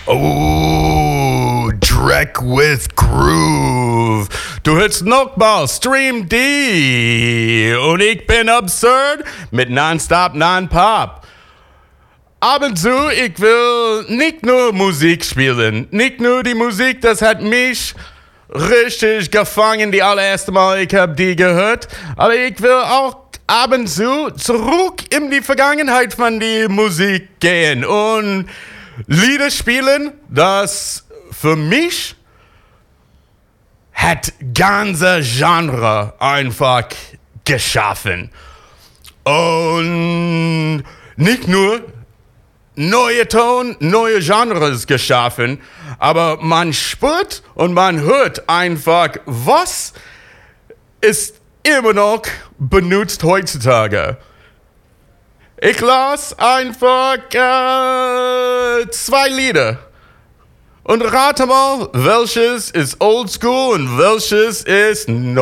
Oh, Dreck with Groove. Du hörst nogmaals Stream D. Und ich bin absurd mit Nonstop Non-Pop. Ab und zu, ich will nicht nur Musik spielen. Nicht nur die Musik, das hat mich richtig gefangen, die allererste Mal, ich habe die gehört. Aber ich will auch ab und zu zurück in die Vergangenheit von der Musik gehen und Lieder spielen, das für mich hat ganze Genre einfach geschaffen. Und nicht nur neue Ton, neue Genres geschaffen, aber man spürt und man hört einfach, was ist immer noch benutzt heutzutage. Ich las einfach 2 Lieder und rate mal, welches ist oldschool und welches ist